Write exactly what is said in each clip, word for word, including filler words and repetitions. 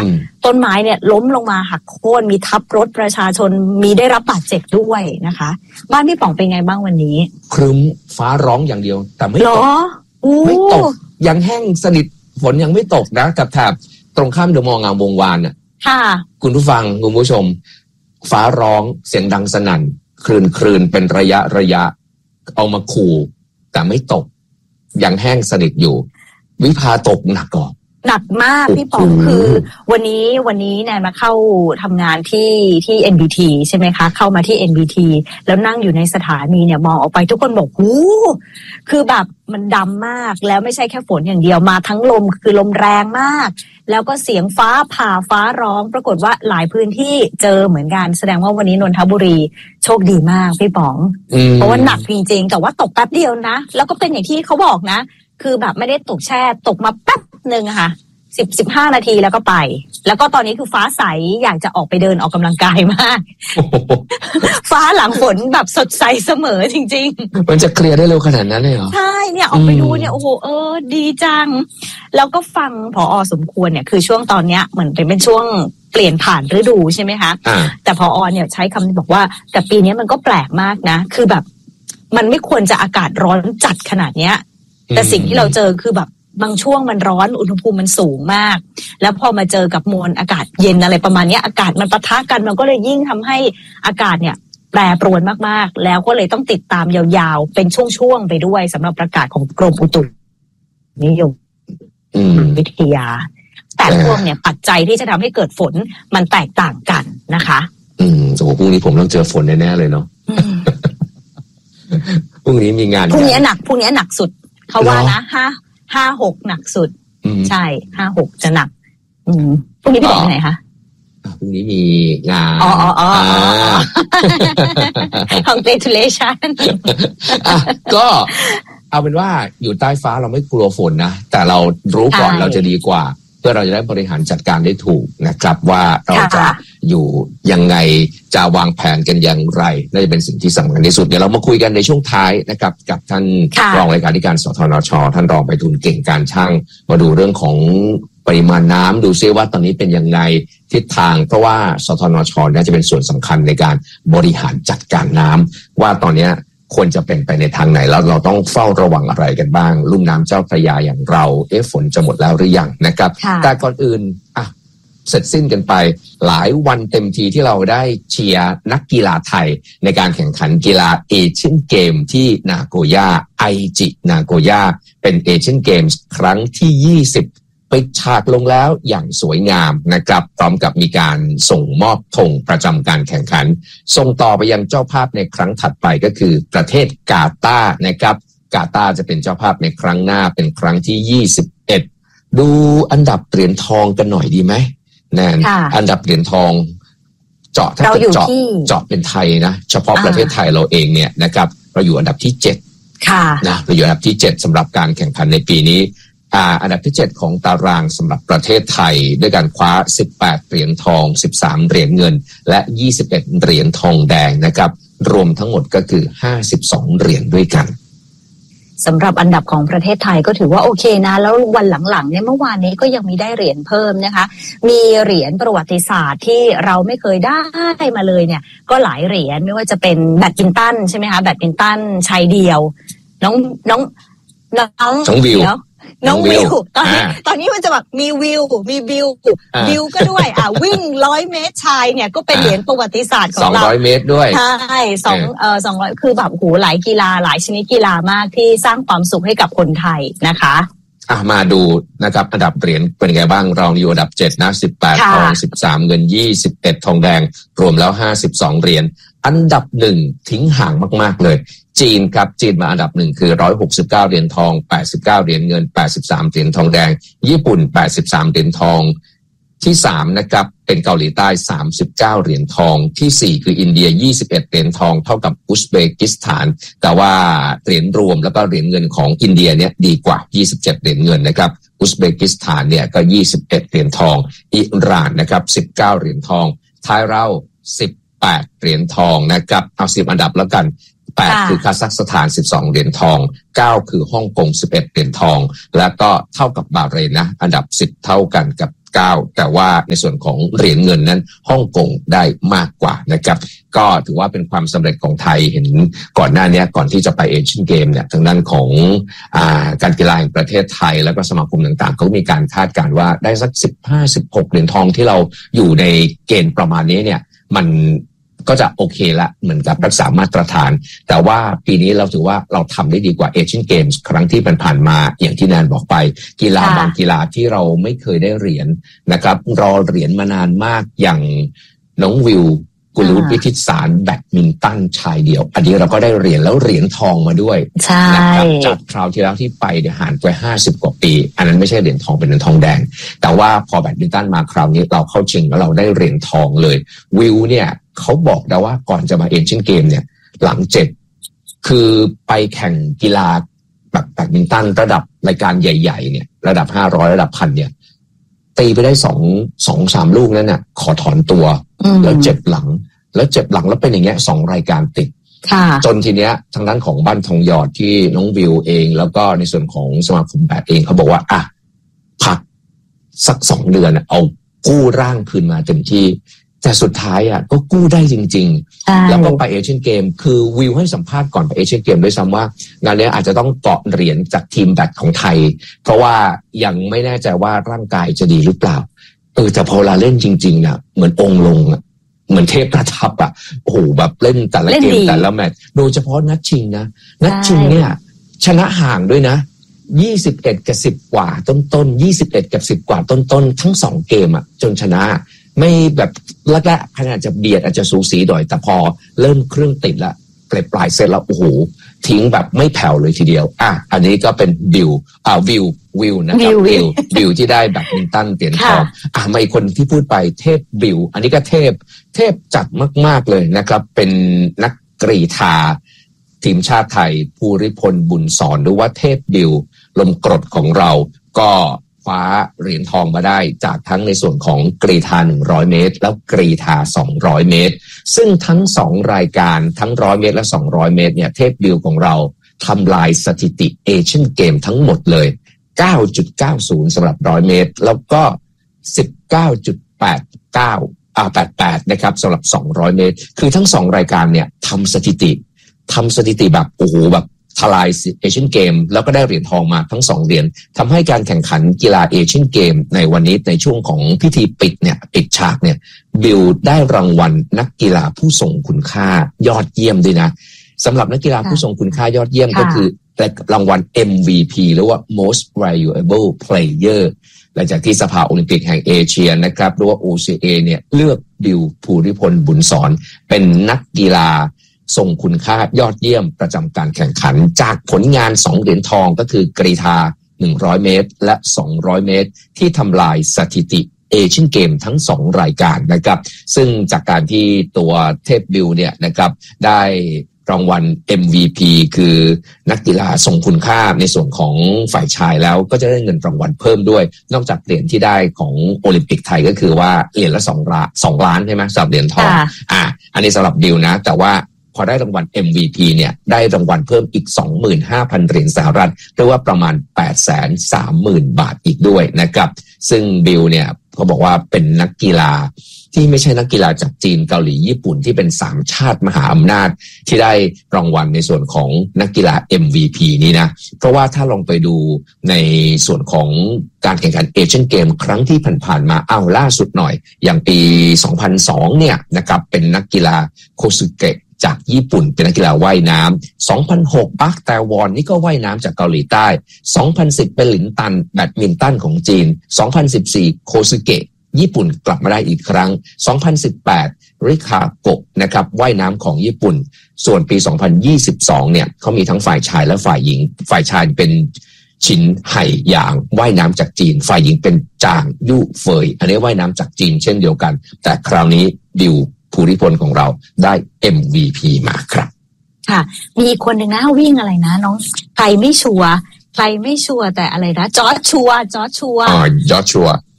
ต้นไม้เนี่ยล้มลงมาหักโค่นมีทับรถประชาชนมีได้รับบาดเจ็บด้วยนะคะบ้านพี่ป๋องเป็นไงบ้างวันนี้ครึ้มฟ้าร้องอย่างเดียวแต่ไม่ตกไม่ตกยังแห้งสนิทฝนยังไม่ตกนะกับแถบตรงข้ามเดอะมอลล์งามวงวานน่ะค่ะคุณผู้ฟังคุณผู้ชมฟ้าร้องเสียงดังสนั่นคลื่นคลื่นเป็นระยะระยะเอามาขู่แต่ไม่ตกยังแห้งสนิทอยู่วิภาตกหนักก่อนหนักมากพี่ป๋องคือวันนี้วันนี้แนนมาเข้าทำงานที่ที่ เอ็น บี ที ใช่ไหมคะเข้ามาที่ เอ็น บี ที แล้วนั่งอยู่ในสถานีเนี่ยมองออกไปทุกคนบอกหูคือแบบมันดำมากแล้วไม่ใช่แค่ฝนอย่างเดียวมาทั้งลมคือลมแรงมากแล้วก็เสียงฟ้าผ่าฟ้าร้องปรากฏว่าหลายพื้นที่เจอเหมือนกันแสดงว่าวันนี้นนทบุรีโชคดีมากพี่ป๋องเพราะว่าหนักจริงๆแต่ว่าตกแป๊บเดียวนะแล้วก็เป็นอย่างที่เขาบอกนะคือแบบไม่ได้ตกแช่ตกมาแป๊บนึงอะค่ะสิบสิบห้านาทีแล้วก็ไปแล้วก็ตอนนี้คือฟ้าใสอยากจะออกไปเดินออกกำลังกายมาก ฟ้าหลังฝนแบบสดใสเสมอจริงๆมันจะเคลียร์ได้เร็วขนาดนั้นเลยเหรอใช่เนี่ยออกไปดูเนี่ยโอ้โหเออดีจังแล้วก็ฟังผอ.สมควรเนี่ยคือช่วงตอนเนี้ยเหมือนเป็นช่วงเปลี่ยนผ่านฤดูใช่ไหมคะแต่ผอ.เนี่ยใช้คำบอกว่าแต่ปีนี้มันก็แปลกมากนะคือแบบมันไม่ควรจะอากาศร้อนจัดขนาดเนี้ยแต่สิ่งที่เราเจอคือแบบบางช่วงมันร้อนอุณหภูมิมันสูงมากแล้วพอมาเจอกับมวลอากาศเย็นอะไรประมาณนี้อากาศมันปะทะกันมันก็เลยยิ่งทำให้อากาศเนี่ยแปรปรวนมากๆแล้วก็เลยต้องติดตามยาวๆเป็นช่วงๆไปด้วยสำหรับประกาศของกรมอุตุนิยมวิทยาแต่พวกเนี่ยปัจจัยที่จะทำให้เกิดฝนมันแตกต่างกันนะคะอืมโอ้โหพรุ่งนี้ผมต้องเจอฝนแน่ๆเลยเนาะพรุ่งนี้มีงานพรุ่งนี้หนักพรุ่งนี้หนักสุดเขาว่านะห้าห้าหกหนักสุดใช่ห้าหกจะหนักพรุ่งนี้พี่ไหนไหนคะพรุ่งนี้มีงานอ๋ออ๋อ congratulation ก็เอาเป็นว่าอยู่ใต้ฟ้าเราไม่กลัวฝนนะแต่เรารู้ก่อนเราจะดีกว่าเพื่อเราจะได้บริหารจัดการได้ถูกนะครับว่าเราจะอยู่ยังไงจะวางแผนกันอย่างไรน่าจะเป็นสิ่งที่สำคัญที่สุดเดี๋ยวเรามาคุยกันในช่วงท้ายนะครับกับท่านรองเลขาธิการสทนช.ท่านรองไพฑูรย์เก่งการช่างมาดูเรื่องของปริมาณน้ำดูซิว่าตอนนี้เป็นยังไงทิศทางเพราะว่าสทนช.น่าจะเป็นส่วนสำคัญในการบริหารจัดการน้ำว่าตอนนี้ควรจะเป็นไปในทางไหนแล้วเราต้องเฝ้าระวังอะไรกันบ้างลุ่มน้ำเจ้าพระยาอย่างเราเอ๊ะฝนจะหมดแล้วหรือยังนะครับแต่ก่อนอื่นอ่ะเสร็จสิ้นกันไปหลายวันเต็มทีที่เราได้เชียร์นักกีฬาไทยในการแข่งขันกีฬาเอเชียนเกมที่นาโกย่าไอจินาโกย่าเป็นเอเชียนเกมส์ครั้งที่ยี่สิบปิดฉากลงแล้วอย่างสวยงามนะครับพร้อมกับมีการส่งมอบธงประจำการแข่งขันส่งต่อไปยังเจ้าภาพในครั้งถัดไปก็คือประเทศกาตาร์นะครับกาตาร์จะเป็นเจ้าภาพในครั้งหน้าเป็นครั้งที่ยี่สิบเอ็ดดูอันดับเหรียญทองกันหน่อยดีไหมแนนอันดับเหรียญทองเจาะถ้าเจาะเจาะเป็นไทยนะเฉพาะประเทศไทยเราเองเนี่ยนะครับเราอยู่อันดับที่เจ็ดนะเราอยู่อันดับที่เจ็ดสำหรับการแข่งขันในปีนี้อ่าอันดับที่เจ็ดของตารางสำหรับประเทศไทยด้วยการคว้าสิบแปดเหรียญทองสิบสามเหรียญเงินและยี่สิบเอ็ดเหรียญทองแดงนะครับรวมทั้งหมดก็คือห้าสิบสองเหรียญด้วยกันสำหรับอันดับของประเทศไทยก็ถือว่าโอเคนะแล้ววันหลังๆเนี่ยเมื่อวานนี้ก็ยังมีได้เหรียญเพิ่มนะคะมีเหรียญประวัติศาสตร์ที่เราไม่เคยได้มาเลยเนี่ยก็หลายเหรียญไม่ว่าจะเป็นแบดมินตันใช่ไหมคะแบดมินตันชายเดียวน้องน้องน้องน้องวิวน้องวิวตอนนี้ตอนนี้มันจะแบบมีวิวมีวิววิวก็ด้วยอ่ะวิ่งร้อยเมตรชายเนี่ยก็เป็นเหรียญประวัติศาสตร์ของเราสองร้อยเมตรด้วยใช่สองเอ่อสองร้อยคือแบบโหหลายกีฬาหลายชนิดกีฬามากที่สร้างความสุขให้กับคนไทยนะคะอ่ะมาดูนะครับอันดับเหรียญเป็นไงบ้างเราอยู่อันดับเจ็ดนะสิบแปดทองสิบสามเงินยี่สิบเอ็ดทองแดงรวมแล้วห้าสิบสองเหรียญอันดับหนึ่งทิ้งห่างมากๆเลยจีนครับจีนมาอันดับหนึ่งคือหนึ่งร้อยหกสิบเก้าเหรียญทองแปดสิบเก้าเหรียญเงินแปดสิบสามเหรียญทองแดงญี่ปุ่นแปดสิบสามเหรียญทองที่สามนะครับเป็นเกาหลีใต้สามสิบเก้าเหรียญทองที่สี่คืออินเดียยี่สิบเอ็ดเหรียญทองเท่ากับอุซเบกิสถานแต่ว่าเหรียญรวมแล้วก็เหรียญเงินของอินเดียเนี่ยดีกว่ายี่สิบเจ็ดเหรียญเงินนะครับอุซเบกิสถานเนี่ยก็ยี่สิบเอ็ดเหรียญทองอิหร่านนะครับสิบเก้าเหรียญทองไทยเราสิบแปดเหรียญทองนะครับเอาสิบอันดับแล้วกันแปดคือคาซัคสถานสิบสองเหรียญทองเก้าคือฮ่องกงสิบเอ็ดเหรียญทองแล้วก็เท่ากับบาห์เรนนะอันดับสิบเท่ากันกับเก้าแต่ว่าในส่วนของเหรียญเงินนั้นฮ่องกงได้มากกว่านะครับก็ถือว่าเป็นความสำเร็จของไทยเห็นก่อนหน้านี้ก่อนที่จะไปเอเชียนเกมเนี่ยทางด้านของอ่าการกีฬาแห่งประเทศไทยแล้วก็สมาคมต่างๆเขามีการคาดการณ์ว่าได้สักสิบห้า สิบหกเหรียญทองที่เราอยู่ในเกณฑ์ประมาณนี้เนี่ยมันก็จะโอเคละเหมือนกับรักษามาตรฐานแต่ว่าปีนี้เราถือว่าเราทำได้ดีกว่าเอเชียนเกมส์ครั้งที่ผ่านมาอย่างที่แนนบอกไปกีฬาบางกีฬาที่เราไม่เคยได้เหรียญนะครับรอเหรียญมานานมากอย่างน้องวิวกุลวุฒิวิทิตสารแบดมินตันชายเดี่ยวอันนี้เราก็ได้เหรียญแล้วเหรียญทองมาด้วยนะครับจากคราวที่แล้วที่ไปเดี๋ยวห่างไปห้าสิบกว่าปีอันนั้นไม่ใช่เหรียญทองเป็นเหรียญทองแดงแต่ว่าพอแบดมินตันมาคราวนี้เราเข้าชิงแล้วเราได้เหรียญทองเลยวิวเนี่ยเขาบอกนะว่าก่อนจะมาเอเชียนเกมเนี่ยหลังเจ็ดคือไปแข่งกีฬาแบบแบดมินตันระดับรายการใหญ่ๆเนี่ยระดับห้าร้อยระดับพันเนี่ยตีไปได้สองสองสามลูกนั้นน่ะขอถอนตัวแล้วเจ็บหลังแล้วเจ็บหลังแล้วเป็นอย่างเงี้ยสองรายการติดจนทีเนี้ยทางด้านของบ้านทองหยอดที่น้องวิวเองแล้วก็ในส่วนของสมาคมแบดเองเขาบอกว่าอ่ะพักสักสองเดือนเอากู้ร่างคืนมาเต็มที่แต่สุดท้ายอ่ะก็กู้ได้จริงๆแล้วก็ไปเอเชียนเกมคือวิวให้สัมภาษณ์ก่อนไปเอเชียนเกมด้วยซ้ำว่างานนี้อาจจะต้องเกาะเหรียญจากทีมแบดของไทยเพราะว่ายังไม่แน่ใจว่าร่างกายจะดีหรือเปล่าเออแต่พอเราเล่นจริงๆน่ะเหมือนองค์ลงอ่ะเหมือนเทพประทับอ่ะโอ้โหแบบเล่นแต่ละเกมแต่ละแมตช์โดยเฉพาะนัดชิงนะนัดชิงเนี่ยชนะห่างด้วยนะยี่สิบเอ็ดกับสิบกว่าต้นๆยี่สิบเอ็ดกับสิบกว่าต้นๆทั้งสองเกมอ่ะจนชนะไม่แบบแรกๆขนาดจะเบียดอาจจะสูสีหน่อยแต่พอเริ่มเครื่องติดละปลายปลายเสร็จแล้วโอ้โหทิ้งแบบไม่แผ่วเลยทีเดียวอ่ะอันนี้ก็เป็นบิวอ่าวิววิวนะครับวิววิวที่ได้แบดมินตันเหรียญทองอ่ะไม่คนที่พูดไปเทพบิวอันนี้ก็เทพเทพจัดมากๆเลยนะครับเป็นนักกรีฑาทีมชาติไทยภูริพลบุญสอนหรือว่าเทพบิวลมกรดของเราก็คว้าเหรียญทองมาได้จากทั้งในส่วนของกรีฑาหนึ่งร้อยเมตรแล้วกรีฑาสองร้อยเมตรซึ่งทั้งสองรายการทั้งหนึ่งร้อยเมตรและสองร้อยเมตรเนี่ยเทพบิวของเราทำลายสถิติเอเชียนเกมทั้งหมดเลย เก้าจุดเก้าศูนย์ สำหรับหนึ่งร้อยเมตรแล้วก็ สิบเก้าจุดแปดเก้า อ่าแปดสิบแปดนะครับสำหรับสองร้อยเมตรคือทั้งสองรายการเนี่ยทำสถิติทำสถิติแบบโอ้โหแบบทลายเอเชียนเกมแล้วก็ได้เหรียญทองมาทั้งสองเหรียญทำให้การแข่งขันกีฬาเอเชียนเกมในวันนี้ในช่วงของพิธีปิดเนี่ยปิดฉากเนี่ยบิลได้รางวัลนักกีฬาผู้ทรงคุณค่ายอดเยี่ยมด้วยนะสำหรับนักกีฬาผู้ทรงคุณค่ายอดเยี่ยมก็คือรางวัล เอ็ม วี พี หรือว่า Most Valuable Player หลังจากที่สภาโอลิมปิกแห่งเอเชียนะครับหรือว่า โอ ซี เอ เนี่ยเลือกบิลภูริพลบุญสอนเป็นนักกีฬาทรงคุณค่ายอดเยี่ยมประจำการแข่งขันจากผลงานสองเหรียญทองก็คือกรีฑาหนึ่งร้อยเมตรและสองร้อยเมตรที่ทำลายสถิติเอเชียนเกมทั้งสองรายการนะครับซึ่งจากการที่ตัวเทพบิลเนี่ยนะครับได้รางวัล เอ็ม วี พี คือนักกีฬาทรงคุณค่าในส่วนของฝ่ายชายแล้วก็จะได้เงินรางวัลเพิ่มด้วยนอกจากเหรียญที่ได้ของโอลิมปิกไทยก็คือว่าเหรียญละสองล้านสองล้านใช่ไหมสำหรับเหรียญทองอ่าอันนี้สำหรับบิลนะแต่ว่าพอได้รางวัล เอ็ม วี พี เนี่ยได้รางวัลเพิ่มอีก สองหมื่นห้าพัน เหรียญสหรัฐเรียกว่าประมาณ แปดแสนสามหมื่น บาทอีกด้วยนะครับซึ่งบิลเนี่ยเขาบอกว่าเป็นนักกีฬาที่ไม่ใช่นักกีฬาจากจีนเกาหลีญี่ปุ่นที่เป็นสามชาติมหาอำนาจที่ได้รางวัลในส่วนของนักกีฬา เอ็ม วี พี นี้นะเพราะว่าถ้าลองไปดูในส่วนของการแข่งขันเอเชียนเกมครั้งที่ผ่านๆมาอ้าวล่าสุดหน่อยอย่างปีสองพันสองเนี่ยนะครับเป็นนักกีฬาโคซึเกะจากญี่ปุ่นเป็นนักกีฬาว่ายน้ำ สองพันหก ปักแตวอนนี่ก็ว่ายน้ำจากเกาหลีใต้ สองพันสิบ เป็นหลินตันแบดมินตันของจีน สองพันสิบสี่ โคซึเกะญี่ปุ่นกลับมาได้อีกครั้ง สองพันสิบแปด ริคาโกะนะครับว่ายน้ำของญี่ปุ่นส่วนปี สองพันยี่สิบสอง เนี่ยเขามีทั้งฝ่ายชายและฝ่ายหญิงฝ่ายชายเป็นชินไห่หยางว่ายน้ำจากจีนฝ่ายหญิงเป็นจางยู่เฟยอันนี้ว่ายน้ำจากจีนเช่นเดียวกันแต่คราวนี้บิลภูริพลของเราได้ เอ็ม วี พี มาครับค่ะมีอีกคนหนึ่งนะวิ่งอะไรนะน้องใครไม่ชัวร์ใครไม่ชัวร์แต่อะไรนะจอร์จชัวร์จอร์จชัวร์อ๋อจอร์จชัวร์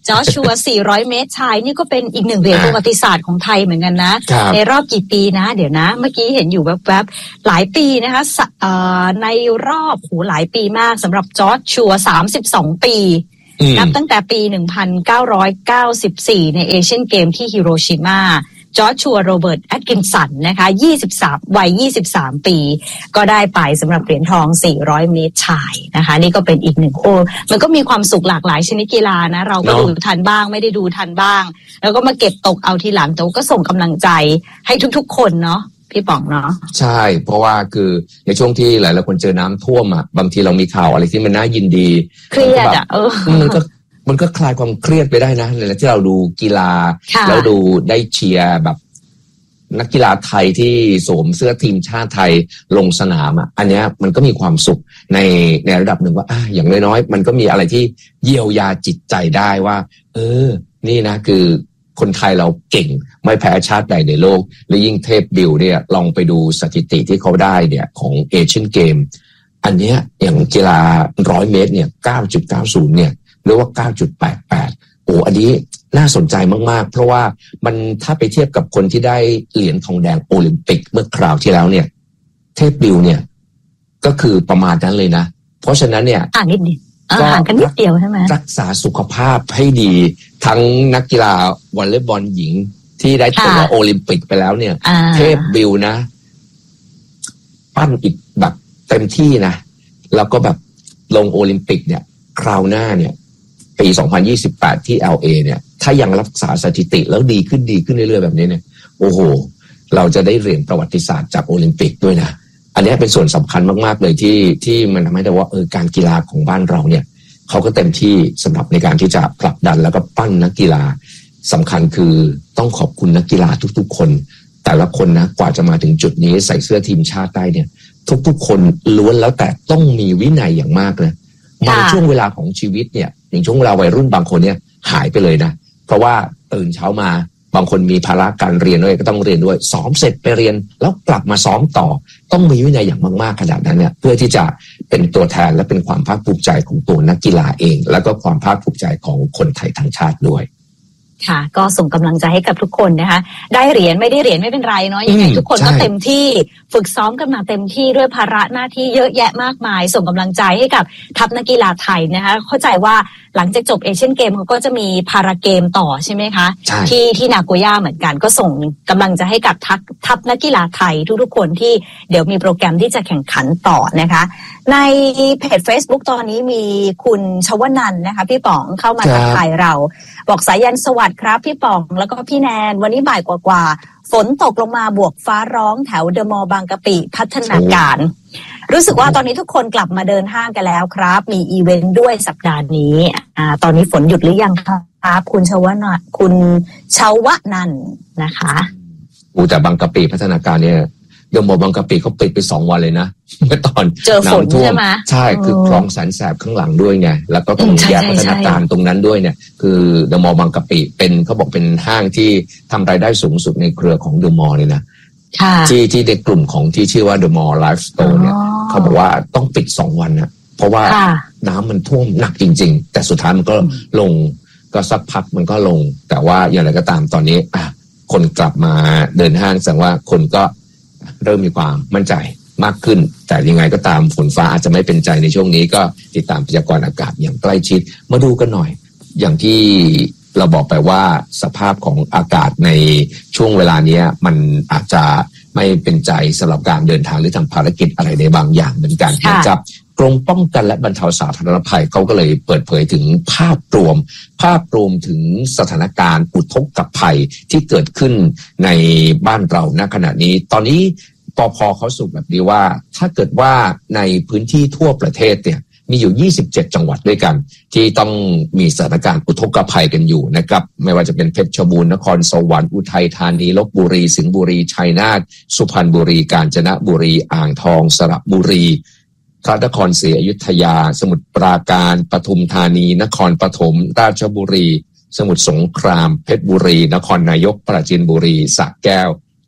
จอชัวสี่ร้อยเมตรชายนี่ก็เป็นอีกหนึ่งเหรียญประวัติศาสตร์ของไทยเหมือนกันนะในรอบกี่ปีนะเดี๋ยวนะเมื่อกี้เห็นอยู่แวบๆหลายปีนะคะในรอบโหหลายปีมากสำหรับจอชัวสามสิบสองปีนับตั้งแต่ปีหนึ่งพันเก้าร้อยเก้าสิบสี่ในเอเชียนเกมที่ฮิโรชิมาจอร์ชัวโรเบิร์ตแอตกินสันนะคะยี่สิบสามวัยยี่สิบสามปีก็ได้ไปสำหรับเหรียญทองสี่ร้อยเมตรชายนะคะนี่ก็เป็นอีกหนึ่งโอ้มันก็มีความสุขหลากหลายชนิดกีฬานะเราก็ดูทันบ้างไม่ได้ดูทันบ้างแล้วก็มาเก็บตกเอาทีหลังแต่ก็ส่งกำลังใจให้ทุกๆคนเนาะพี่ป๋องเนาะใช่เพราะว่าคือในช่วงที่หลายๆคนเจอน้ำท่วมอ่ะบางทีเรามีข่าวอะไรที่มันน่ายินดีเครียดอ่ะเออมันก็มันก็คลายความเครียดไปได้นะในที่เราดูกีฬาแล้วดูได้เชียร์แบบนักกีฬาไทยที่สวมเสื้อทีมชาติไทยลงสนามอ่ะอันเนี้ยมันก็มีความสุขในในระดับหนึ่งว่าอ่ะอย่างน้อยๆมันก็มีอะไรที่เยียวยาจิตใจได้ว่าเออนี่นะคือคนไทยเราเก่งไม่แพ้ชาติใดในโลกและยิ่งเทพบิวเนี่ยลองไปดูสถิติที่เขาได้เนี่ยของเอเชียนเกมอันเนี้ยอย่างกีฬาร้อยเมตรเนี่ย เก้าจุดเก้าศูนย์ เนี่ยหรือว่า เก้าจุดแปดแปด โอ้อันนี้น่าสนใจมากๆเพราะว่ามันถ้าไปเทียบกับคนที่ได้เหรียญทองแดงโอลิมปิกเมื่อคราวที่แล้วเนี่ยเทพบิวเนี่ยก็คือประมาณนั้นเลยนะเพราะฉะนั้นเนี่ยห่างนิดเดียวห่างกันนิดเดียวใช่ไหมรักษาสุขภาพให้ดีทั้งนักกีฬาวอลเลย์บอลหญิงที่ได้ตั๋วโอลิมปิกไปแล้วเนี่ยเทพบิวนะปั้นอีกแบบเต็มที่นะแล้วก็แบบลงโอลิมปิกเนี่ยคราวหน้าเนี่ยปีสองพันยี่สิบแปดที่ แอล เอ เนี่ยถ้ายังรักษาสถิติแล้วดีขึ้นดีขึ้นเรื่อยๆแบบนี้เนี่ยโอ้โหเราจะได้เหรียญประวัติศาสตร์จากโอลิมปิกด้วยนะอันนี้เป็นส่วนสำคัญมากๆเลยที่ที่มันทำให้ได้ว่าเออการกีฬาของบ้านเราเนี่ยเขาก็เต็มที่สำหรับในการที่จะผลักดันแล้วก็ปั้นนักกีฬาสำคัญคือต้องขอบคุณนักกีฬาทุกๆคนแต่ละคนนะกว่าจะมาถึงจุดนี้ใส่เสื้อทีมชาติได้เนี่ยทุกๆคนล้วนแล้วแต่ต้องมีวินัยอย่างมากเลยบางช่วงเวลาของชีวิตเนี่ยอย่างช่วงเวลาวัยรุ่นบางคนเนี่ยหายไปเลยนะเพราะว่าตื่นเช้ามาบางคนมีภาระการเรียนด้วยก็ต้องเรียนด้วยซ้อมเสร็จไปเรียนแล้วกลับมาซ้อมต่อต้องมีวินัยอย่างมากๆขนาดนั้นเนี่ยเพื่อที่จะเป็นตัวแทนและเป็นความภาคภูมิใจของตัวนักกีฬาเองแล้วก็ความภาคภูมิใจของคนไทยทั้งชาติด้วยค่ะก็ส่งกำลังใจให้กับทุกคนนะคะได้เหรียญไม่ได้เหรียญไม่เป็นไรเนาะยังไงทุกคนก็เต็มที่ฝึกซ้อมกันมาเต็มที่ด้วยภาระหน้าที่เยอะแยะมากมายส่งกำลังใจให้กับทัพนักกีฬาไทยนะคะเข้าใจว่าหลังจากจบเอเชียนเกมเขาก็จะมีพาราเกมต่อใช่ไหมคะที่ที่นาโกย่าเหมือนกันก็ส่งกำลังใจให้กับทัพทัพนักกีฬาไทยทุกๆคนที่เดี๋ยวมีโปรแกรมที่จะแข่งขันต่อนะคะในเพจ Facebook ตอนนี้มีคุณชวนันท์นะคะพี่ป๋องเข้ามาทักทายเราบอกสายันสวัสดิ์ครับพี่ป๋องแล้วก็พี่แนนวันนี้บ่ายกว่าๆฝนตกลงมาบวกฟ้าร้องแถวเดอะมอลล์บางกะปิพัฒนาการรู้สึกว่าตอนนี้ทุกคนกลับมาเดินห้างกันแล้วครับมีอีเวนต์ด้วยสัปดาห์นี้อ่าตอนนี้ฝนหยุดหรือยังครับคุณชวนันท์คุณชวนันท์นะคะอูแต่บางกะปิพัฒนาการเนี่ยเดอะมอลล์บางกะปิเขาปิดไปสองวันเลยนะเมื่อตอนเจอฝนใช่ไหมใช่คือคลองแสนแสบข้างหลังด้วยไงแล้วก็ตรงแยกพัฒนาการตรงนั้นด้วยเนี่ยคือเดอะมอลล์บางกะปิเป็นเขาบอกเป็นห้างที่ทำรายได้สูงสุดในเครือของเดอะมอลล์เลยนะที่ที่ในกลุ่มของที่ชื่อว่าเดอะมอลล์ไลฟ์สโตร์เนี่ยเขาบอกว่าต้องปิดสองวันนะเพราะว่าน้ำมันท่วมหนักจริงๆแต่สุดท้ายมันก็ลงก็สักพักมันก็ลงแต่ว่าอย่างไรก็ตามตอนนี้อ่ะคนกลับมาเดินห้างแสดงว่าคนก็เริ่มมีความมั่นใจมากขึ้นแต่ยังไงก็ตามฝนฟ้าอาจจะไม่เป็นใจในช่วงนี้ก็ติดตามพยากรณ์อากาศอย่างใกล้ชิดมาดูกันหน่อยอย่างที่เราบอกไปว่าสภาพของอากาศในช่วงเวลานี้มันอาจจะไม่เป็นใจสำหรับการเดินทางหรือทำภารกิจอะไรในบางอย่างเหมือนกันนะครับกรมป้องกันและบรรเทาสาธารณภัยเขาก็เลยเปิดเผยถึงภาพรวมภาพรวมถึงสถานการณ์อุทกภัยที่เกิดขึ้นในบ้านเราณขณะนี้ตอนนี้ปภ.เขาสรุปแบบนี้ว่าถ้าเกิดว่าในพื้นที่ทั่วประเทศเนี่ยมีอยู่ยี่สิบเจ็ดจังหวัดด้วยกันที่ต้องมีสถานการณ์อุทกภัยกันอยู่นะครับไม่ว่าจะเป็นเพชรบูรณ์นครสวรรค์อุทัยธานีลพบุรีสิงห์บุรีชัยนาทสุพรรณบุรีกาญจนบุรีอ่างทองสระบุรีพระนครศรีอยุธยาสมุทรปราการปทุมธานีนครปฐมราชบุรีสมุทรสงครามเพชรบุรีนครนายกปราจีนบุรีสระแก้วช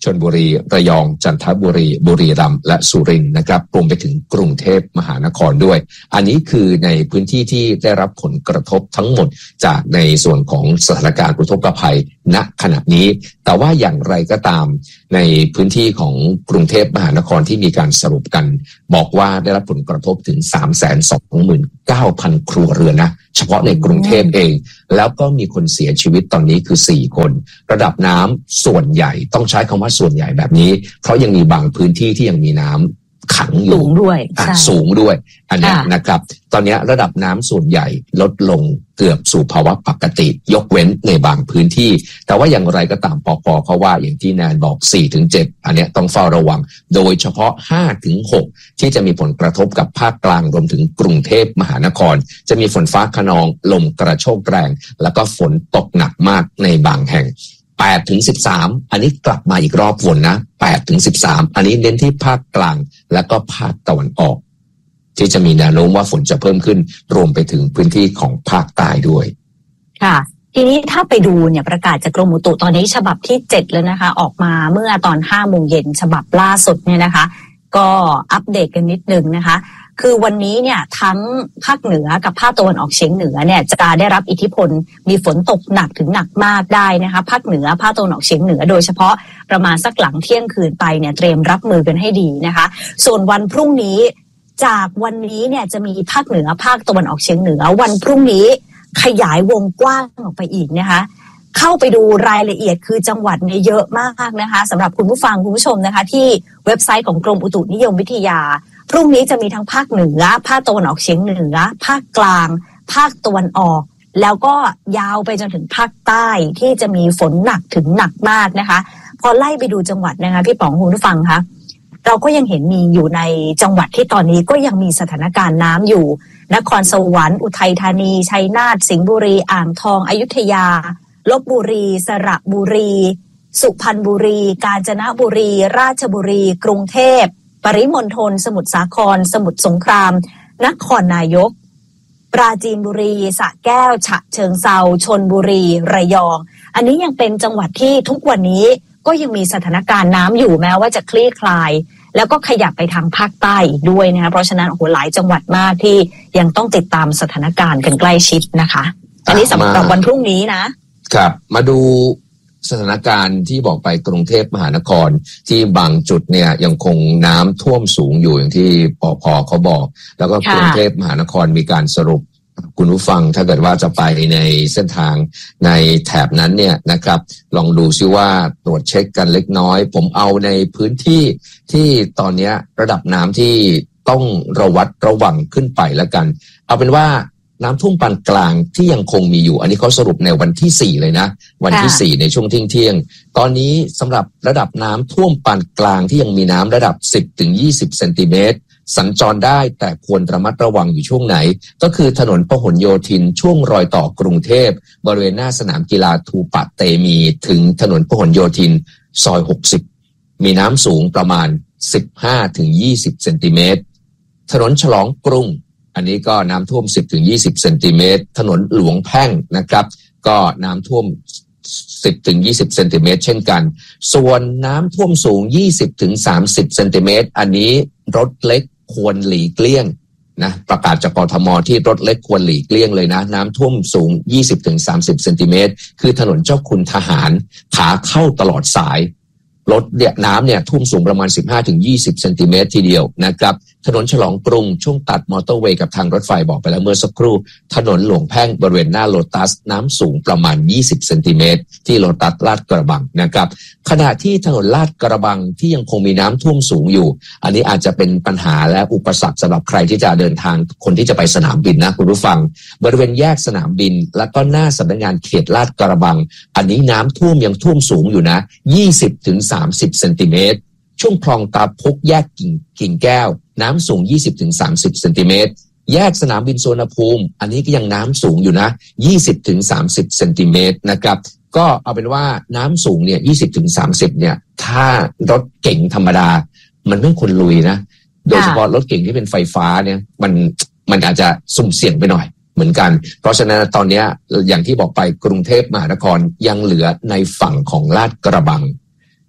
ชลบุรีระยองจันทบุรีบุรีรัมย์และสุรินทร์นะครับรวมไปถึงกรุงเทพมหานครด้วยอันนี้คือในพื้นที่ที่ได้รับผลกระทบทั้งหมดจากในส่วนของสถานการณ์อุทกภัยณขณะนี้แต่ว่าอย่างไรก็ตามในพื้นที่ของกรุงเทพมหานครที่มีการสรุปกันบอกว่าได้รับผลกระทบถึง สามแสนสองหมื่นเก้าพัน ครัวเรือนนะเฉพาะในกรุงเทพเองแล้วก็มีคนเสียชีวิตตอนนี้คือสี่คนระดับน้ำส่วนใหญ่ต้องใช้คำว่าส่วนใหญ่แบบนี้เพราะยังมีบางพื้นที่ที่ยังมีน้ำขังอยู่สูงด้วยสูงด้วยอันนี้นะครับตอนนี้ระดับน้ำส่วนใหญ่ลดลงเกือบสู่ภาวะปกติยกเว้นในบางพื้นที่แต่ว่าอย่างไรก็ตามปปเขาว่าอย่างที่แนนบอก สี่ถึงเจ็ด อันนี้ต้องเฝ้าระวังโดยเฉพาะ ห้าถึงหก ที่จะมีผลกระทบกับภาคกลางรวมถึงกรุงเทพมหานครจะมีฝนฟ้าคะนองลมกระโชกแรงแล้วก็ฝนตกหนักมากในบางแห่งแปดถึงสิบสามอันนี้กลับมาอีกรอบฝนนะแปดถึงสิบสามอันนี้เน้นที่ภาคกลางและก็ภาคตะวันออกที่จะมีแนวโน้มว่าฝนจะเพิ่มขึ้นรวมไปถึงพื้นที่ของภาคใต้ด้วยค่ะทีนี้ถ้าไปดูเนี่ยประกาศจากกรมอุตุตอนนี้ฉบับที่เจ็ดแล้วนะคะออกมาเมื่อตอน ห้าโมงเย็นฉบับล่าสุดเนี่ยนะคะก็อัปเดตกันนิดนึงนะคะคือวันนี้เนี่ยทั้งภาคเหนือกับภาคตะวันออกเฉียงเหนือเนี่ยจะได้รับอิทธิพลมีฝนตกหนักถึงหนักมากได้นะคะภาคเหนือภาคตะวันออกเฉียงเหนือโดยเฉพาะประมาณสักหลังเที่ยงคืนไปเนี่ยเตรียมรับมือกันให้ดีนะคะส่วนวันพรุ่งนี้จากวันนี้เนี่ยจะมีภาคเหนือภาคตะวันออกเฉียงเหนือวันพรุ่งนี้ขยายวงกว้างออกไปอีกนะคะเข้าไปดูรายละเอียดคือจังหวัดเนี่ยเยอะมากนะคะสำหรับคุณผู้ฟังคุณผู้ชมนะคะที่เว็บไซต์ของกรมอุตุนิยมวิทยาพรุ่งนี้จะมีทั้งภาคเหนือภาคตะวันออกเฉียงเหนือภาคกลางภาคตะวันออกแล้วก็ยาวไปจนถึงภาคใต้ที่จะมีฝนหนักถึงหนักมากนะคะพอไล่ไปดูจังหวัดนะคะพี่ป๋องคุณผู้ฟังคะเราก็ยังเห็นมีอยู่ในจังหวัดที่ตอนนี้ก็ยังมีสถานการณ์น้ำอยู่นครสวรรค์อุทัยธานีชัยนาทสิงห์บุรีอ่างทองอยุธยาลพบุรีสระบุรีสุพรรณบุรีกาญจนบุรีราชบุรีกรุงเทพปริมณฑลสมุทรสาครสมุทรสงครามนครนายกปราจีนบุรีสระแก้วฉะเชิงเทราชลบุรีระยองอันนี้ยังเป็นจังหวัดที่ทุกวันนี้ก็ยังมีสถานการณ์น้ำอยู่แม้ว่าจะคลี่คลายแล้วก็ขยับไปทางภาคใต้อีกด้วยนะคะเพราะฉะนั้นโอ้โหหลายจังหวัดมากที่ยังต้องติดตามสถานการณ์กันใกล้ชิดนะคะอันนี้สำหรับวันพรุ่งนี้นะครับมาดูสถานการณ์ที่บอกไปกรุงเทพมหานครที่บางจุดเนี่ยยังคงน้ำท่วมสูงอยู่อย่างที่ปภ.เขาบอกแล้วก็กรุงเทพมหานครมีการสรุปคุณผู้ฟังถ้าเกิดว่าจะไปในเส้นทางในแถบนั้นเนี่ยนะครับลองดูซิว่าตรวจเช็คกันเล็กน้อยผมเอาในพื้นที่ที่ตอนนี้ระดับน้ำที่ต้องระวัดระวังขึ้นไปแล้วกันเอาเป็นว่าน้ำท่วมปานกลางที่ยังคงมีอยู่อันนี้เขาสรุปในวันที่สี่เลยนะวันที่สี่ในช่วงเที่ยงเที่ยงตอนนี้สำหรับระดับน้ำท่วมปานกลางที่ยังมีน้ำระดับ สิบถึงยี่สิบ เซนติเมตรสัญจรได้แต่ควรระมัดระวังอยู่ช่วงไหนก็คือถนนพหลโยธินช่วงรอยต่อกรุงเทพบริเวณหน้าสนามกีฬาทูปะเตมีถึงถนนพหลโยธินซอยหกสิบมีน้ำสูงประมาณ สิบห้าถึงยี่สิบ เซนติเมตรถนนฉลองกรุงอันนี้ก็น้ำท่วม สิบถึงยี่สิบ เซนติเมตรถนนหลวงแพ่งนะครับก็น้ำท่วม สิบถึงยี่สิบ เซนติเมตรเช่นกันส่วนน้ำท่วมสูง ยี่สิบถึงสามสิบ เซนติเมตรอันนี้รถเล็กควรหลีกเลี่ยงนะประกาศจากกทมที่รถเล็กควรหลีกเลี่ยงเลยนะน้ำท่วมสูง ยี่สิบถึงสามสิบ เซนติเมตรคือถนนเจ้าคุณทหารขาเข้าตลอดสายรถเนี่ยน้ำเนี่ยท่วมสูงประมาณ สิบห้าถึงยี่สิบ เซนติเมตรทีเดียวนะครับถนนฉลองกรุงช่วงตัดมอเตอร์เวย์กับทางรถไฟบอกไปแล้วเมื่อสักครู่ถนนหลวงแพ่งบริเวณหน้าโลตัสน้ำสูงประมาณยี่สิบเซนติเมตรที่โลตัสลาดกระบังนะครับขณะที่ถนนลาดกระบังที่ยังคงมีน้ำท่วมสูงอยู่อันนี้อาจจะเป็นปัญหาและอุปสรรคสำหรับใครที่จะเดินทางคนที่จะไปสนามบินนะคุณผู้ฟังบริเวณแยกสนามบินแล้วก็หน้าสำนักงานเขตลาดกระบังอันนี้น้ำท่วมยังท่วมสูงอยู่นะ ยี่สิบถึงสามสิบ เซนติเมตรช่วงคลองตาพุกแยกกิ่งกิ่งแก้วน้ำสูง ยี่สิบถึงสามสิบ เซนติเมตรแยกสนามบินสุวรรณภูมิอันนี้ก็ยังน้ำสูงอยู่นะ ยี่สิบถึงสามสิบ เซนติเมตรนะครับก็เอาเป็นว่าน้ำสูงเนี่ย ยี่สิบถึงสามสิบ เนี่ยถ้ารถเก๋งธรรมดามันไม่ควรลุยนะโดยเฉพาะรถเก๋งที่เป็นไฟฟ้าเนี่ยมันมันอาจจะสุ่มเสี่ยงไปหน่อยเหมือนกันเพราะฉะนั้นตอนนี้อย่างที่บอกไปกรุงเทพมหานครยังเหลือในฝั่งของลาดกระบัง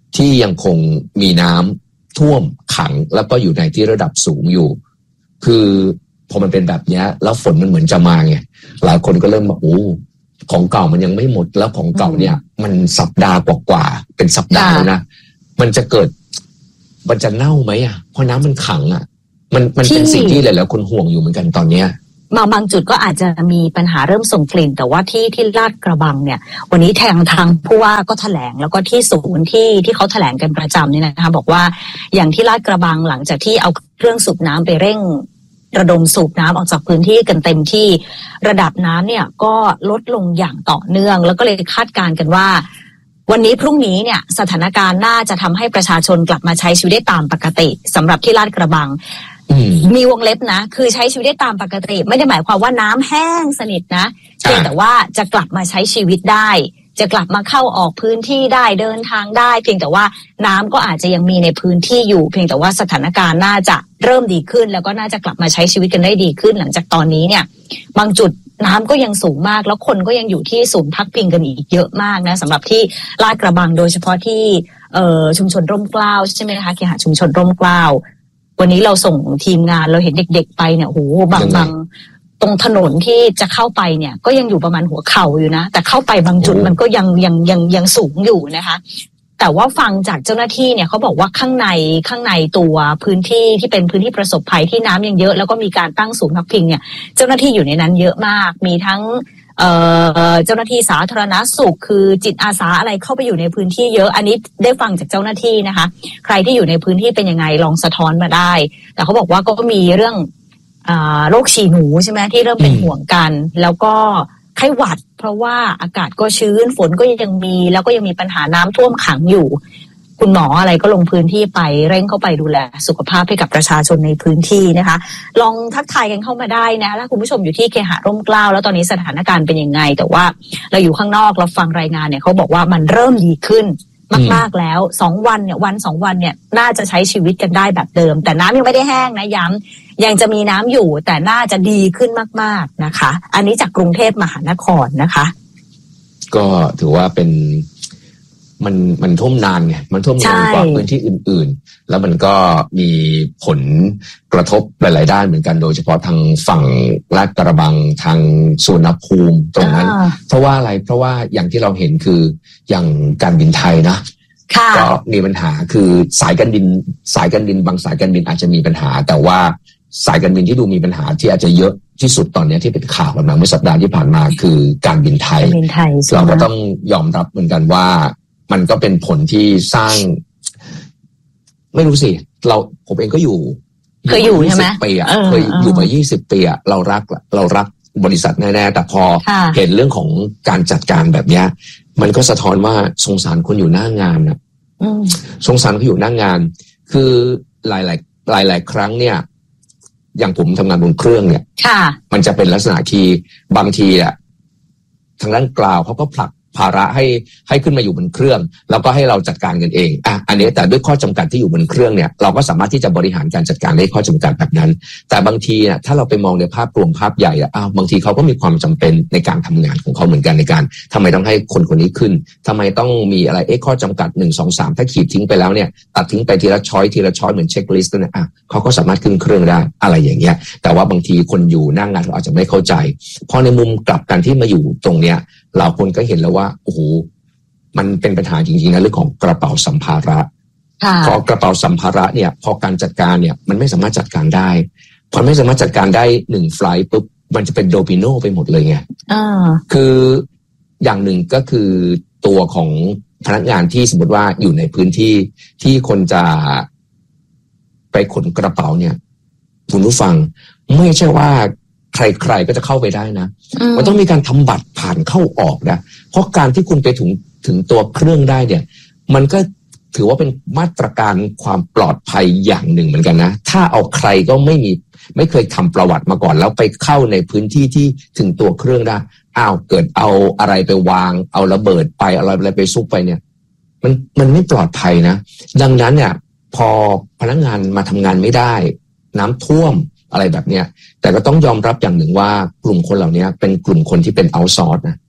ที่ยังคงมีน้ำท่วมขังแล้วก็อยู่ในที่ระดับสูงอยู่คือพอมันเป็นแบบนี้แล้วฝนมันเหมือนจะมาไงหลายคนก็เริ่มบอกโอ้ของเก่ามันยังไม่หมดแล้วของเก่าเนี่ยมันสัปดาห์กว่าๆเป็นสัปดาห์แล้วนะมันจะเกิดมันจะเน่าไหมอ่ะเพราะน้ำมันขังอ่ะมันมันเป็นสิ่งที่หลายๆคนห่วงอยู่เหมือนกันตอนเนี้ยบางบางจุดก็อาจจะมีปัญหาเริ่มส่งกลิ่นแต่ว่าที่ที่ลาดกระบังเนี่ยวันนี้แทงทางผู้ว่าก็แถลงแล้วก็ที่ศูนย์ที่ที่เขาแถลงกันประจำนี่นะคะบอกว่าอย่างที่ลาดกระบังหลังจากที่เอาเครื่องสูบน้ำไปเร่งระดมสูบน้ำออกจากพื้นที่กันเต็มที่ระดับน้ำเนี่ยก็ลดลงอย่างต่อเนื่องแล้วก็เลยคาดการณ์กันว่าวันนี้พรุ่งนี้เนี่ยสถานการณ์น่าจะทำให้ประชาชนกลับมาใช้ชีวิตได้ตามปกติสำหรับที่ลาดกระบังมีวงเล็บนะคือใช้ชีวิตได้ตามปกติไม่ได้หมายความว่าน้ำแห้งสนิทนะเพียงแต่ว่าจะกลับมาใช้ชีวิตได้จะกลับมาเข้าออกพื้นที่ได้เดินทางได้เพียงแต่ว่าน้ำก็อาจจะยังมีในพื้นที่อยู่เพียงแต่ว่าสถานการณ์น่าจะเริ่มดีขึ้นแล้วก็น่าจะกลับมาใช้ชีวิตกันได้ดีขึ้นหลังจากตอนนี้เนี่ยบางจุดน้ำก็ยังสูงมากแล้วคนก็ยังอยู่ที่ศูนย์พักพิงกันอีกเยอะมากนะสำหรับที่ลาดกระบังโดยเฉพาะที่เอ่อชุมชนร่มเกล้าใช่ไหมคะเคหะชุมชนร่มเกล้าวันนี้เราส่งทีมงานเราเห็นเด็กๆไปเนี่ยโหบางบางตรงถนนที่จะเข้าไปเนี่ยก็ยังอยู่ประมาณหัวเข่าอยู่นะแต่เข้าไปบางจุดมันก็ยังยังยังยังสูงอยู่นะคะแต่ว่าฟังจากเจ้าหน้าที่เนี่ยเขาบอกว่าข้างในข้างในตัวพื้นที่ที่เป็นพื้นที่ประสบภัยที่น้ำยังเยอะแล้วก็มีการตั้งศูนย์พักพิงเนี่ยเจ้าหน้าที่อยู่ในนั้นเยอะมากมีทั้งเอ่อเจ้าหน้าที่สาธารณสุขคือจิตอาสาอะไรเข้าไปอยู่ในพื้นที่เยอะอันนี้ได้ฟังจากเจ้าหน้าที่นะคะใครที่อยู่ในพื้นที่เป็นยังไงลองสะท้อนมาได้แต่เขาบอกว่าก็มีเรื่องอ่าโรคฉี่หนูใช่ไหมที่เริ่มเป็นห่วงกันแล้วก็ไข้หวัดเพราะว่าอากาศก็ชื้นฝนก็ยังมีแล้วก็ยังมีปัญหาน้ำท่วมขังอยู่คุณหมออะไรก็ลงพื้นที่ไปเร่งเข้าไปดูแลสุขภาพให้กับประชาชนในพื้นที่นะคะลองทักทายกันเข้ามาได้นะถ้าคุณผู้ชมอยู่ที่เคหะร่มเกล้าแล้วตอนนี้สถานการณ์เป็นยังไงแต่ว่าเราอยู่ข้างนอกเราฟังรายงานเนี่ยเขาบอกว่ามันเริ่มดีขึ้นมากๆแล้วสองวันเนี่ยวันสองวันเนี่ยน่าจะใช้ชีวิตกันได้แบบเดิมแต่น้ำยังไม่ได้แห้งนะย้ำยังจะมีน้ำอยู่แต่น่าจะดีขึ้นมากๆนะคะอันนี้จากกรุงเทพมหานครนะคะก็ถือว่าเป็นมันมันท่วมนานไงมันท่วมนานกว่าพื้นที่อื่นๆแล้วมันก็มีผลกระทบหลายๆด้านเหมือนกันโดยเฉพาะทางฝั่งลาดกระบังทางสุวรรณภูมิตรงนั้นเพราะว่าอะไรเพราะว่าอย่างที่เราเห็นคืออย่างการบินไทยนะก็มีปัญหาคือสายการบินสายการบินบางสายการบินอาจจะมีปัญหาแต่ว่าสายการบินที่ดูมีปัญหาที่อาจจะเยอะที่สุดตอนนี้ที่เป็นข่าวกันมาเมื่อสัปดาห์ที่ผ่านมาคือการบินไทยเราก็ต้องยอมรับเหมือนกันว่ามันก็เป็นผลที่สร้างไม่รู้สิเราผมเองก็อยู่เคยอยู่ใช่ไหมปีอ่ะเคยอยู่มายี่สิบปีอ่ะเรารักเรารักบริษัทแน่ๆแต่พอเห็นเรื่องของการจัดการแบบเนี้ยมันก็สะท้อนว่าสงสารคนอยู่หน้างานนะสงสารคนอยู่หน้างานคือหลายๆหลายๆครั้งเนี่ยอย่างผมทำงานบนเครื่องเนี่ยมันจะเป็นลักษณะที่บางทีอ่ะทางด้านกล่าวเขาก็ผลักภาระให้ให้ขึ้นมาอยู่บนเครื่องแล้วก็ให้เราจัดการกันเองอ่ะอันนี้แต่ด้วยข้อจำกัดที่อยู่บนเครื่องเนี่ยเราก็สามารถที่จะบริหารการจัดการได้ข้อจำกัดแบบนั้นแต่บางทีอ่ะถ้าเราไปมองในภาพรวมภาพใหญ่อ่ะอ้าวบางทีเขาก็มีความจำเป็นในการทำงานของเขาเหมือนกันในการทำไมต้องให้คนคนนี้ขึ้นทำไมต้องมีอะไรเอ๊ะข้อจำกัดหนึ่งสองสามถ้าขีดทิ้งไปแล้วเนี่ยตัดทิ้งไปทีละช้อยทีละช้อยเหมือนเช็คลิสต์เนี่ยอ่ะเขาก็สามารถขึ้นเครื่องได้อะไรอย่างเงี้ยแต่ว่าบางทีคนอยู่หน้างานเราอาจจะไม่เข้าใจพอในมุมกลับกันที่มาอยู่ตรงเนี้ยเราคนก็เห็นแล้วว่าโอ้โหมันเป็นปัญหาจริงๆนะเรื่องของกระเป๋าสัมภาระพอกระเป๋าสัมภาระเนี่ยพอการจัดการเนี่ยมันไม่สามารถจัดการได้พอไม่สามารถจัดการได้หนึ่งไฟล์ปุ๊บมันจะเป็นโดมิโนไปหมดเลยไงคืออย่างหนึ่งก็คือตัวของพนักงานที่สมมติว่าอยู่ในพื้นที่ที่คนจะไปขนกระเป๋าเนี่ยคุณผู้ฟังไม่ใช่ว่าใครๆก็จะเข้าไปได้นะมันต้องมีการทำบัตรผ่านเข้าออกนะเพราะการที่คุณไปถึงถึงตัวเครื่องได้เนี่ยมันก็ถือว่าเป็นมาตรการความปลอดภัยอย่างหนึ่งเหมือนกันนะถ้าเอาใครก็ไม่มีไม่เคยทำประวัติมาก่อนแล้วไปเข้าในพื้นที่ที่ถึงตัวเครื่องได้อ้าวเกิดเอาอะไรไปวางเอาระเบิดไปเอาอะไรไปซุกไปเนี่ยมันมันไม่ปลอดภัยนะดังนั้นเนี่ยพอพนักงานมาทำงานไม่ได้น้ำท่วมอะไรแบบเนี้ยแต่ก็ต้องยอมรับอย่างหนึ่งว่ากลุ่มคนเหล่านี้เป็นกลุ่มคนที่เป็นเอาท์ซอร์สนะ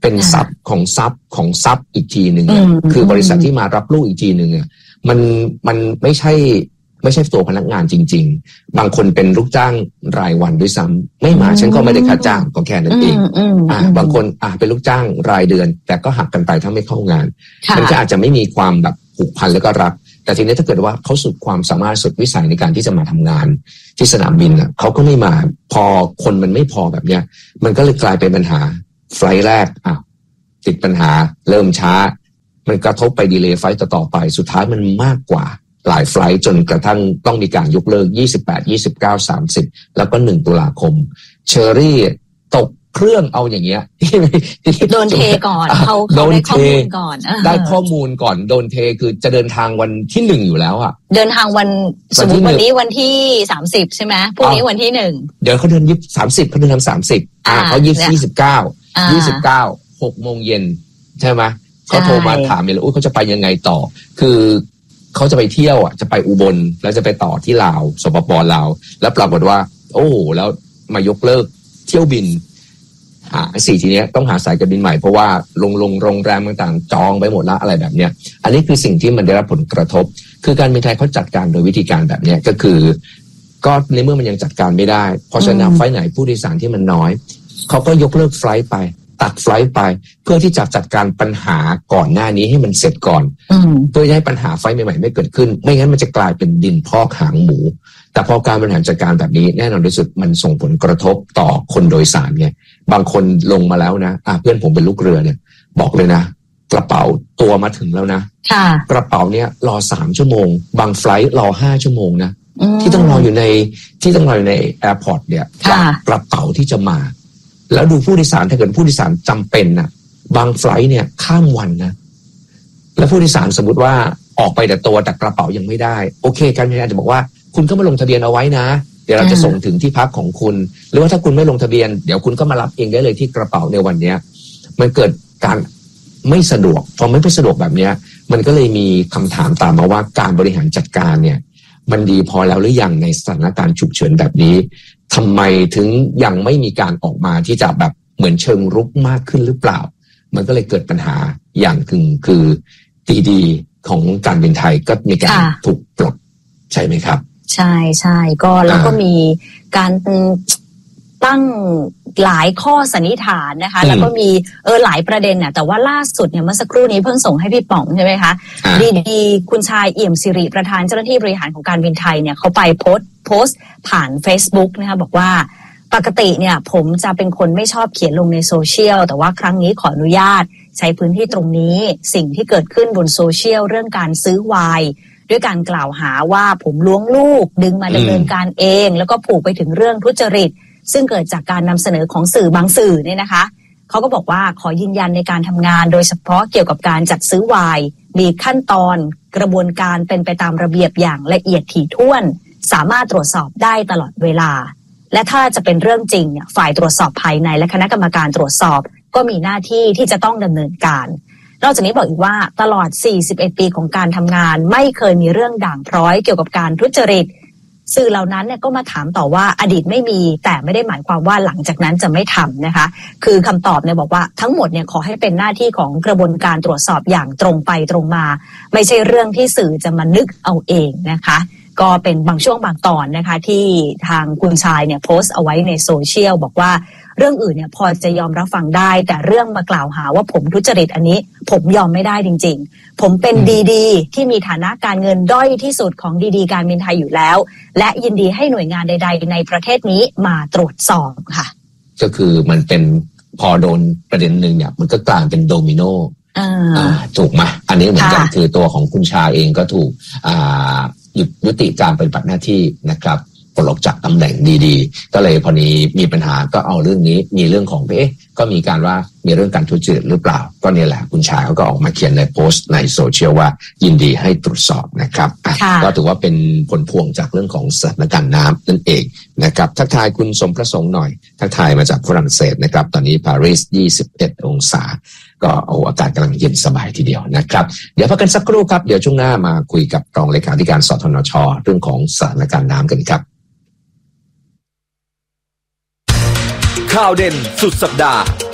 เป็นทรัพย์ของทรัพย์ของทรัพย์อีกทีหนึ่งคือบริษัทที่มารับลูกอีกทีหนึ่งอ่ะมันมันไม่ใช่ไม่ใช่ตัวพนักงานจริงๆบางคนเป็นลูกจ้างรายวันด้วยซ้ำไม่มาฉันก็ไม่ได้ค่าจ้างก็แค่นั้นเองอ่าบางคนอ่าเป็นลูกจ้างรายเดือนแต่ก็หักกันไปถ้าไม่เข้างานมันก็อาจจะไม่มีความแบบผูกพันแล้วก็รักแต่ทีนี้ถ้าเกิดว่าเขาสุดความสามารถสุดวิสัยในการที่จะมาทำงานที่สนามบินอ่ะเขาก็ไม่มาพอคนมันไม่พอแบบเนี้ยมันก็เลยกลายเป็นปัญหาไฟล์แรกอ่ะติดปัญหาเริ่มช้ามันกระทบไปดีเลย์ไฟล์ต่อๆไปสุดท้ายมันมากกว่าหลายไฟล์จนกระทั่งต้องมีการยกเลิกยี่สิบแปด ยี่สิบเก้า สามสิบแล้วก็หนึ่งตุลาคมเชอรี่ตกเครื่องเอาอย่างเงี้ยโดนเทก่อนเขาเขาได้ข้อมูลก่อนได้ข้อมูลก่อนโดนเทคือจะเดินทางวันที่หนึ่งอยู่แล้วอ่ะเดินทางวันสมมติวันนี้วันที่สามสิบใช่ไหมพรุ่งนี้วันที่หนึ่งเดี๋ยวเขาเดินยี่สามสิบเขาเดินทำสามสิบอ่าเขายี่ยี่สิบเก้ายี่สิบเก้าหกโมงเย็นใช่ไหมเขาโทรมาถามเลยว่าเขาจะไปยังไงต่อคือเขาจะไปเที่ยวอ่ะจะไปอุบลแล้วจะไปต่อที่ลาวสปป.ลาวแล้วปรากฏว่าโอ้แล้วมายกเลิกเที่ยวบินหาสี่ทีเนี้ยต้องหาสายการบินใหม่เพราะว่าลงลงโรงแรมต่างๆจองไปหมดแล้วอะไรแบบเนี้ยอันนี้คือสิ่งที่มันได้รับผลกระทบคือการบินไทยเขาจัดการโดยวิธีการแบบเนี้ยก็คือก็ในเมื่อมันยังจัดการไม่ได้เพราะฉะนั้นไฟล์ไหนผู้โดยสารที่มันน้อยเขาก็ยกเลิกไฟล์ไปตัดไฟล์ไปเพื่อที่จะจัดการปัญหาก่อนหน้านี้ให้มันเสร็จก่อนเพื่อให้ปัญหาไฟล์ใหม่ๆไม่เกิดขึ้นไม่งั้นมันจะกลายเป็นดินพอกหางหมูแต่พอการบริหารจัดการแบบนี้แน่นอนที่สุดมันส่งผลกระทบต่อคนโดยสารไงบางคนลงมาแล้วนะอ่ะเพื่อนผมเป็นลูกเรือเนี่ยบอกเลยนะกระเป๋าตัวมาถึงแล้วนะกระเป๋าเนี้ยรอสามชั่วโมงบางไฟล์รอห้าชั่วโมงนะที่ต้องรออยู่ในที่ต้องรออยู่ในแอร์พอร์ตเนี่ยกระเป๋าที่จะมาแล้วดูผู้โดยสารถ้าเกิดผู้โดยสารจำเป็นนะบางไฟล์เนี่ยข้ามวันนะแล้วผู้โดยสารสมมติว่าออกไปแต่ตัวแต่กระเป๋ายังไม่ได้โอเคการบริหารจะบอกว่าคุณก็มาลงทะเบียนเอาไว้นะเดี๋ยวเราจะส่งถึงที่พักของคุณหรือว่าถ้าคุณไม่ลงทะเบียนเดี๋ยวคุณก็มารับเองได้เลยที่กระเป๋าในวันนี้มันเกิดการไม่สะดวกพอไม่สะดวกแบบนี้มันก็เลยมีคำถามตามมาว่าการบริหารจัดการเนี่ยมันดีพอแล้วหรือยังในสถานการณ์ฉุกเฉินแบบนี้ทำไมถึงยังไม่มีการออกมาที่จะแบบเหมือนเชิงรุกมากขึ้นหรือเปล่ามันก็เลยเกิดปัญหาอย่างคือคือดีดีของการบินไทยก็มีการถูกปลดใช่ไหมครับใช่ใช่ก็แล้วก็มีการตั้งหลายข้อสันนิษฐานนะคะแล้วก็มีเออหลายประเด็นน่ะแต่ว่าล่าสุดเนี่ยเมื่อสักครู่นี้เพิ่งส่งให้พี่ป๋องใช่ไหมคะดีดีคุณชายเอี่ยมสิริประธานเจ้าหน้าที่บริหารของการบินไทยเนี่ยเขาไปโพสต์โพสต์ผ่าน Facebook นะคะบอกว่าปกติเนี่ยผมจะเป็นคนไม่ชอบเขียนลงในโซเชียลแต่ว่าครั้งนี้ขออนุญาตใช้พื้นที่ตรงนี้สิ่งที่เกิดขึ้นบนโซเชียลเรื่องการซื้อไวน์ด้วยการกล่าวหาว่าผมล้วงลูกดึงมาดำเนินการเองแล้วก็ผูกไปถึงเรื่องทุจริตซึ่งเกิดจากการนำเสนอของสื่อบางสื่อเนี่ยนะคะเขาก็บอกว่าขอยืนยันในการทำงานโดยเฉพาะเกี่ยวกับการจัดซื้อไวน์มีขั้นตอนกระบวนการเป็นไปตามระเบียบอย่างละเอียดถี่ถ้วนสามารถตรวจสอบได้ตลอดเวลาและถ้าจะเป็นเรื่องจริงเนี่ยฝ่ายตรวจสอบภายในและคณะกรรมการตรวจสอบก็มีหน้าที่ที่จะต้องดำเนินการนอกจากนี้บอกอีกว่าตลอดสี่สิบเอ็ดปีของการทำงานไม่เคยมีเรื่องด่างพร้อยเกี่ยวกับการทุจริตสื่อเหล่านั้นเนี่ยก็มาถามต่อว่าอดีตไม่มีแต่ไม่ได้หมายความว่าหลังจากนั้นจะไม่ทำนะคะคือคำตอบเนี่ยบอกว่าทั้งหมดเนี่ยขอให้เป็นหน้าที่ของกระบวนการตรวจสอบอย่างตรงไปตรงมาไม่ใช่เรื่องที่สื่อจะมานึกเอาเองนะคะก็เป็นบางช่วงบางตอนนะคะที่ทางคุณชายเนี่ยโพสต์เอาไว้ในโซเชียลบอกว่าเรื่องอื่นเนี่ยพอจะยอมรับฟังได้แต่เรื่องมากล่าวหาว่าผมทุจริตอันนี้ผมยอมไม่ได้จริงๆผมเป็นดีดีที่มีฐานะการเงินด้อยที่สุดของดีดีการบินไทยอยู่แล้วและยินดีให้หน่วยงานใดๆในประเทศนี้มาตรวจสอบค่ะก็คือมันเป็นพอโดนประเด็นหนึ่งเนี่ยมันก็กลายเป็นโดมิโนถูกไหมอันนี้เหมือนกันคือตัวของคุณชาเองก็ถูกหยุดยุติการปฏิบัติหน้าที่นะครับปลดออกจากตำแหน่งดีๆก็เลยพอนี้มีปัญหาก็เอาเรื่องนี้มีเรื่องของเอ๊ะก็มีการว่ามีเรื่องการทุจริตหรือเปล่าก็เนี่ยแหละคุณชายเขาก็ออกมาเขียนในโพสต์ในโซเชียลว่ายินดีให้ตรวจสอบนะครับก็ถือว่าเป็นผลพวงจากเรื่องของสถานการณ์น้ำนั่นเองนะครับทักทายคุณสมประสงค์หน่อยทักทายมาจากฝรั่งเศสนะครับตอนนี้ปารีสยี่สิบเอ็ดองศาก็เอาอากาศกำลังเย็นสบายทีเดียวนะครับเดี๋ยวพักกันสักครู่ครับเดี๋ยวช่วงหน้ามาคุยกับรองเลขาธิการสทนช.เรื่องของสถานการณ์น้ำกันครับข่าวเด่นสุดสัปดาห์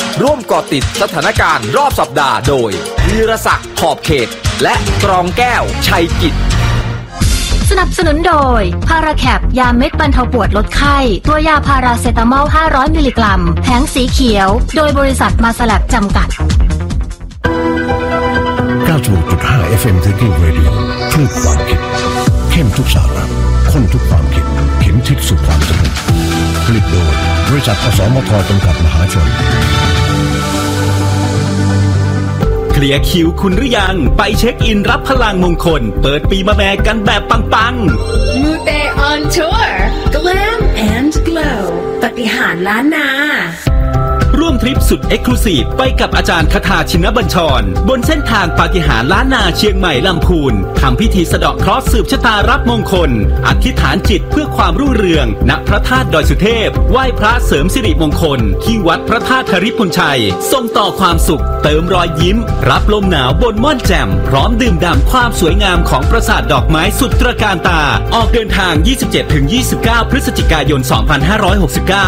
ร่วมเกาะติดสถานการณ์รอบสัปดาห์โดยวีรศักดิ์ขอบเขตและกรองแก้วชัยกิจสนับสนุนโดยพาราแคปยาเม็ดบรรเทาปวดลดไข้ตัวยาพาราเซตามอลห้าร้อยมิลลิกรัมแผงสีเขียวโดยบริษัทมาสแลบจำกัดเก้าสิบหกจุดห้า เอฟ เอ็ม Thinking Radio คลื่นความคิดเข้มทุกสาระข้นทุกความคิดเข็มทิศสู่ความสำเร็จผลิตโดยบริษัทอสมทจำกัดมหาชนเคลียร์คิวคุณหรือยังไปเช็คอินรับพลังมงคลเปิดปีมะแม่กันแบบปังๆมูเต on tour Glam and Glow ปฏิหารล้านนาร่วมทริปสุดเอ็กซ์คลูซีฟไปกับอาจารย์คทาชินบัญชรบนเส้นทางปาฏิหาริย์ล้านนาเชียงใหม่ลำพูนทำพิธีสะเดาะเคราะห์สืบชะตารับมงคลอธิษฐานจิตเพื่อความรุ่งเรืองณพระธาตุดอยสุเทพไหว้พระเสริมสิริมงคลที่วัดพระธาตุธริพุนชัยส่งต่อความสุขเติมรอยยิ้มรับลมหนาวบนม่อนแจ่มพร้อมดื่มด่ำความสวยงามของปราสาทดอกไม้สุดตระการตาออกเดินทาง ยี่สิบเจ็ดถึงยี่สิบเก้า พฤศจิกายน สองพันห้าร้อยหกสิบเก้า